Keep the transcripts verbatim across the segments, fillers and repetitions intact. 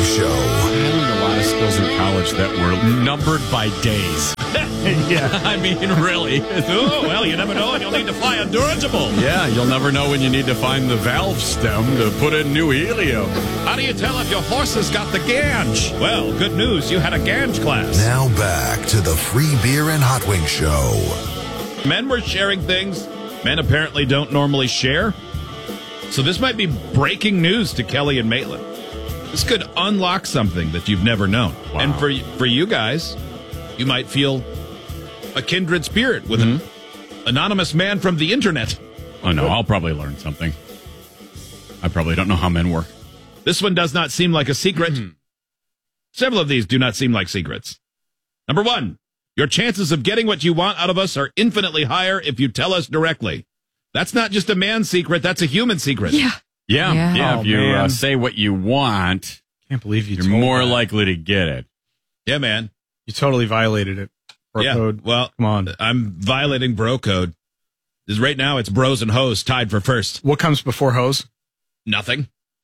Show. I learned a lot of skills in college that were numbered by days. Yeah. I mean, really. Oh, well, you never know, and you'll need to fly a dirigible. Yeah, you'll never know when you need to find the valve stem to put in new helium. How do you tell if your horse has got the ganj? Well, good news, you had a ganj class. Now back to the Free Beer and Hot Wings Show. Men were sharing things men apparently don't normally share. So this might be breaking news to Kelly and Maitland. This could unlock something that you've never known. Wow. And for for you guys, you might feel a kindred spirit with mm-hmm. an anonymous man from the internet. Oh, no, I'll probably learn something. I probably don't know how men work. This one does not seem like a secret. Mm-hmm. Several of these do not seem like secrets. Number one, your chances of getting what you want out of us are infinitely higher if you tell us directly. That's not just a man's secret, that's a human secret. Yeah. Yeah, yeah. yeah Oh, if you uh, man. say what you want, Can't believe you you're told more that. likely to get it. Yeah, man. You totally violated it. Bro yeah. code. Well, Come on. I'm violating bro code. Because right now it's bros and hoes tied for first. What comes before hose? Nothing.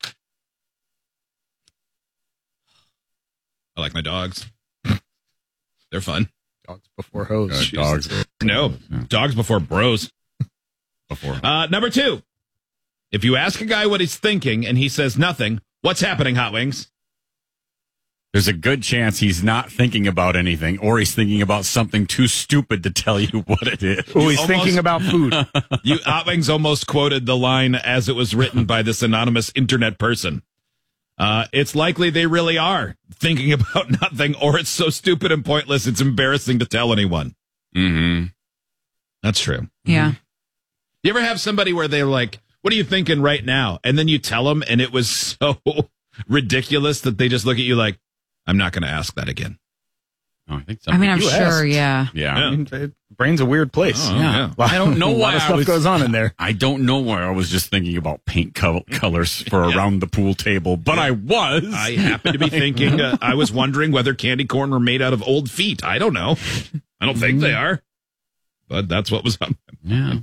I like my dogs. They're fun. Dogs before hose. Uh, Jesus. dogs. No, Yeah. dogs before bros. Before. Uh, number two, if you ask a guy what he's thinking and he says nothing, what's happening, Hot Wings? There's a good chance he's not thinking about anything, or he's thinking about something too stupid to tell you what it is. Oh, he's almost- thinking about food. You Hot Wings almost quoted the line as it was written by this anonymous internet person. Uh, it's likely they really are thinking about nothing, or it's so stupid and pointless it's embarrassing to tell anyone. Mm-hmm. That's true. Yeah. You ever have somebody where they're like, what are you thinking right now? And then you tell them, and it was so ridiculous that they just look at you like, I'm not going to ask that again. Oh, I think so. I mean, I'm You sure, asked. yeah. yeah. I mean, it- brain's a weird place. Oh, yeah. I don't know A why lot of I stuff was- goes on in there. I don't know why I was just thinking about paint co- colors for Yeah. around the pool table, but I was. I happen to be thinking, uh, I was wondering whether candy corn were made out of old feet. I don't know. I don't think they are. But that's what was on. Yeah.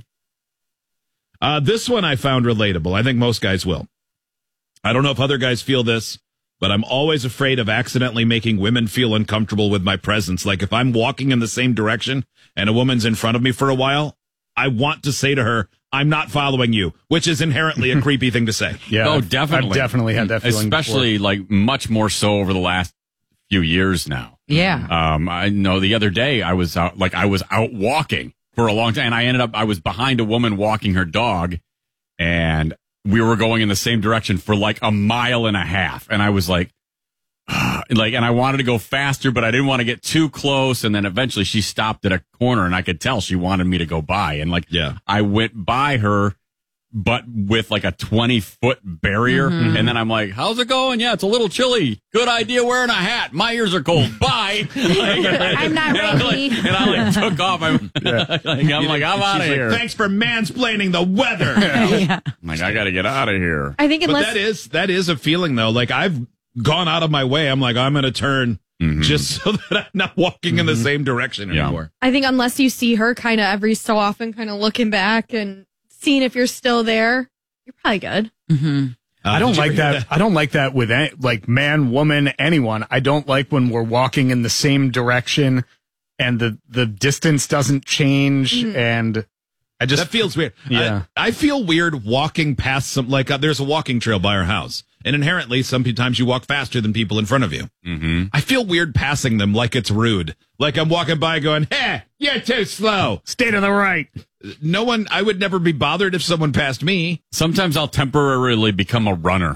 Uh, this one I found relatable. I think most guys will. I don't know if other guys feel this, but I'm always afraid of accidentally making women feel uncomfortable with my presence. Like if I'm walking in the same direction and a woman's in front of me for a while, I want to say to her, I'm not following you, which is inherently a creepy thing to say. Yeah. Oh, I've- definitely. I've definitely had that feeling Especially like much more so over the last few years now. Yeah. Um, I know the other day I was out, like I was out walking for a long time, and I ended up, I was behind a woman walking her dog, and we were going in the same direction for like a mile and a half. And I was like, ah, like, and I wanted to go faster, but I didn't want to get too close. And then eventually she stopped at a corner, and I could tell she wanted me to go by. And like, Yeah. I went by her, but with like a twenty foot barrier. Mm-hmm. And then I'm like, how's it going? Yeah, it's a little chilly. Good idea wearing a hat. My ears are cold. Bye. Like, I'm not and I, ready. like, and I like took off. I'm like, I'm, like, I'm out of She's like, here. thanks for mansplaining the weather. Yeah. I'm like, I got to get out of here. I think But unless that is that is a feeling though. Like I've gone out of my way. I'm like, I'm going to turn Mhm. just so that I'm not walking in the same direction Yeah. anymore. I think unless you see her kind of every so often, kind of looking back and seeing if you're still there, you're probably good. hmm Uh, I don't did you like hear that. I don't like that with any, like man, woman, anyone. I don't like when we're walking in the same direction and the, the distance doesn't change. And I just That feels weird. Yeah. I, I feel weird walking past some, like uh, there's a walking trail by our house. And inherently, sometimes you walk faster than people in front of you. Mm-hmm. I feel weird passing them like it's rude. Like I'm walking by going, hey, you're too slow. stay to the right. No one, I would never be bothered if someone passed me. Sometimes I'll temporarily become a runner.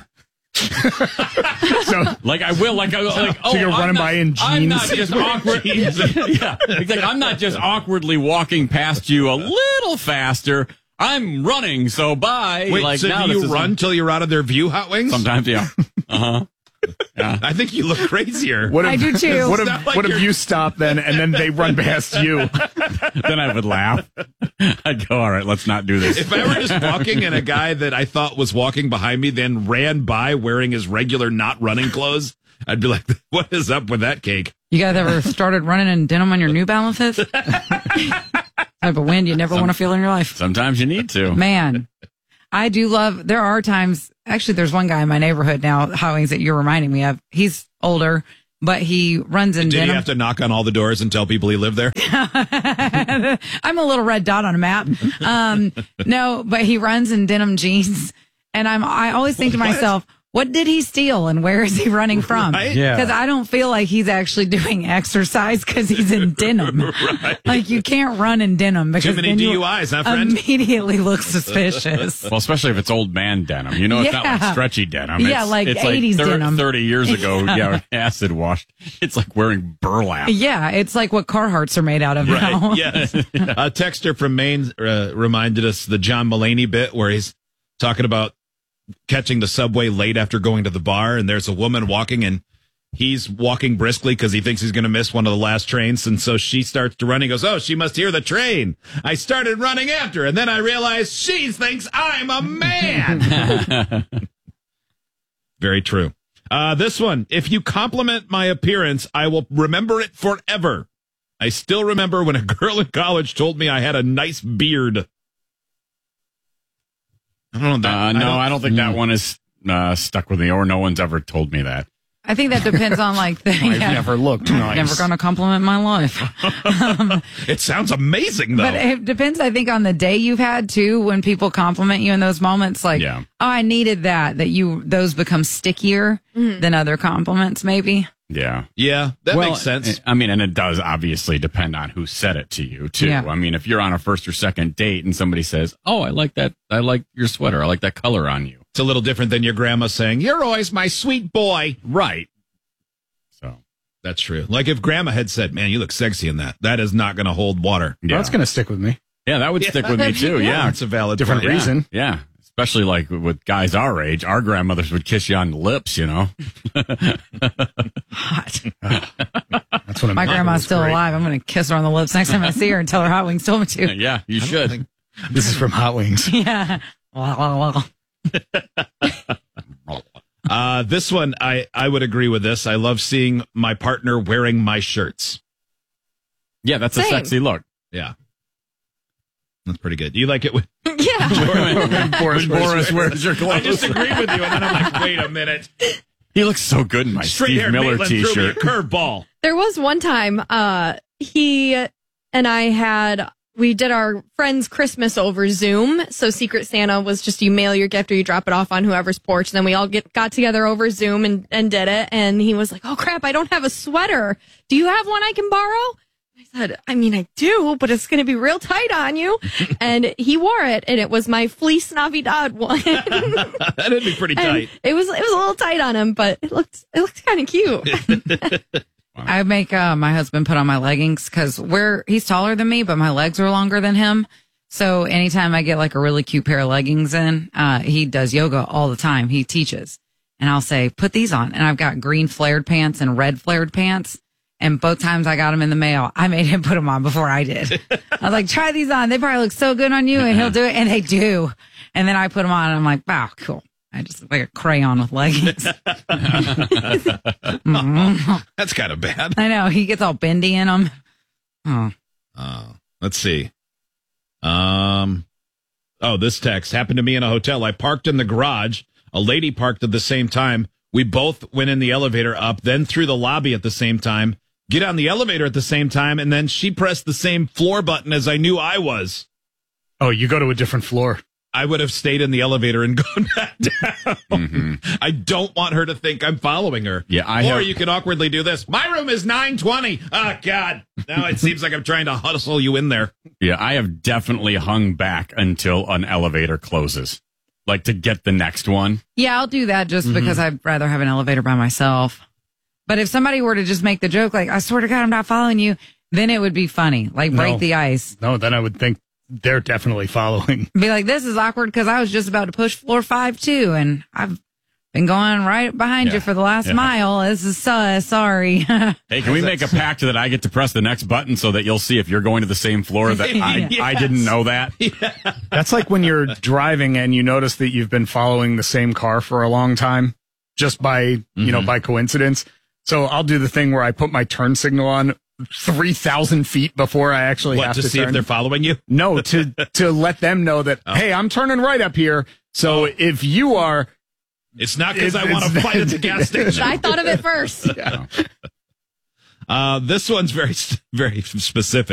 So Like I will, like I like. Oh, you're I'm running not- by in I'm not jeans? just awkward. Yeah, it's like I'm not just awkwardly walking past you a little faster. I'm running, so bye. Wait, like so now do this you is- run till you're out of their view, Hot Wings? Sometimes, yeah. Uh huh. I think you look crazier. what if, I do too. What It's if, not like what if you're- you stop then and then they run past you? Then I would laugh. I'd go, all right, let's not do this. If I were just walking and a guy that I thought was walking behind me then ran by wearing his regular not running clothes, I'd be like, what is up with that cake? You guys ever started running in denim on your New Balances? Type of wind you never want to feel in your life. Sometimes you need to. Man, I do love, there are times, actually, there's one guy in my neighborhood now, Hot Wings, that you're reminding me of. He's older, but he runs in Did denim. he have to knock on all the doors and tell people he lived there? I'm a little red dot on a map. Um, no, but he runs in denim jeans. And I'm, I always think to myself, what did he steal and where is he running from? Right? Yeah. Because I don't feel like he's actually doing exercise because he's in denim. Right. Like you can't run in denim because Too many then you D U Is, huh, friend? immediately look suspicious. Well, especially if it's old man denim. You know, it's not Yeah. like stretchy denim. Yeah, it's, like it's eighties like thir- denim. thirty years ago, yeah, acid washed. It's like wearing burlap. Yeah, it's like what Carhartts are made out of now. Right. Yes. A texter from Maine uh, reminded us the John Mulaney bit where he's talking about catching the subway late after going to the bar, and there's a woman walking, and he's walking briskly because he thinks he's going to miss one of the last trains, and so she starts to run. He goes, "Oh, she must hear the train." I started running after, and then I realized she thinks I'm a man. Very true. Uh, this one, if you compliment my appearance, I will remember it forever. I still remember when a girl in college told me I had a nice beard. I don't know. That, Uh, no, I don't, think that one is uh, stuck with me, or no one's ever told me that. I think that depends on like the. I've yeah. never looked nice. Never going to compliment my life. Um, It sounds amazing, though. but it depends, I think, on the day you've had too. When people compliment you in those moments, like, Yeah. "Oh, I needed that." That you those become stickier than other compliments, maybe. Yeah. yeah, that Well, makes sense. I mean, and it does obviously depend on who said it to you, too. Yeah. I mean, if you're on a first or second date and somebody says, "Oh, I like that. I like your sweater. I like that color on you." It's a little different than your grandma saying, "You're always my sweet boy." Right. So, That's true. Like if grandma had said, "Man, you look sexy in that," that is not going to hold water. yeah. That's going to stick with me. yeah, that would stick with me, too. Yeah. That's a valid Different point. reason. Yeah. Especially like with guys our age, our grandmothers would kiss you on the lips, you know? Hot. That's what I'm My grandma's still great. alive. I'm going to kiss her on the lips next time I see her and tell her Hot Wings told me to. Yeah, you should. This is from Hot Wings. Yeah. Well, well, well. Uh, this one, I, I would agree with this. I love seeing my partner wearing my shirts. Yeah, that's a Same. sexy look. Yeah. That's pretty good. You like it when Yeah. Boris, Boris wears your I clothes. disagree with you, and then I'm like, wait a minute. He looks so good in my Straight Steve haired Miller Maitland threw me a t-shirt. curveball. There was one time uh he and I had we did our friend's Christmas over Zoom. So Secret Santa was just you mail your gift or you drop it off on whoever's porch. And then we all get got together over Zoom and, and did it. And he was like, "Oh crap, I don't have a sweater. Do you have one I can borrow?" I said, "I mean, I do, but it's going to be real tight on you." And he wore it, and it was my Fleece Navidad one. That'd be pretty And tight. it was it was a little tight on him, but it looked it looked kind of cute. I make uh, my husband put on my leggings because we're he's taller than me, but my legs are longer than him. So anytime I get like a really cute pair of leggings in, uh, he does yoga all the time. He teaches, and I'll say, "Put these on." And I've got green flared pants and red flared pants. And both times I got them in the mail, I made him put them on before I did. I was like, "Try these on. They probably look so good on you." And he'll do it. And they do. And then I put them on and I'm like, "Wow, cool." I just look like a crayon with leggings. Mhm. That's kind of bad. I know. He gets all bendy in them. Oh. Uh, let's see. Um, oh, this text happened to me in a hotel. I parked in the garage. A lady parked at the same time. We both went in the elevator up, then through the lobby at the same time, get on the elevator at the same time, and then she pressed the same floor button as I knew I was. Oh, you go to a different floor. I would have stayed in the elevator and gone back down. Mm-hmm. I don't want her to think I'm following her. Yeah, I or have- you can awkwardly do this. My room is nine twenty. Oh, God. Now it seems like I'm trying to hustle you in there. Yeah, I have definitely hung back until an elevator closes, like to get the next one. Yeah, I'll do that just because I'd rather have an elevator by myself. But if somebody were to just make the joke, like, "I swear to God, I'm not following you," then it would be funny. Like, break No. the ice. No, then I would think they're definitely following. Be like, "This is awkward because I was just about to push floor five, too. And I've been going right behind Yeah. you for the last Yeah. mile. This is uh, sorry." Hey, can we make a pact that I get to press the next button so that you'll see if you're going to the same floor that I, Yes. I didn't know that? That's like when you're driving and you notice that you've been following the same car for a long time just by, you know, by coincidence. So I'll do the thing where I put my turn signal on three thousand feet before I actually What, have to to see turn. if they're following you? No, to to let them know that, hey, I'm turning right up here. So if you are, It's not because I It's- want to it's- fight at the gas station. I thought of it first. Uh, this one's very, very specific.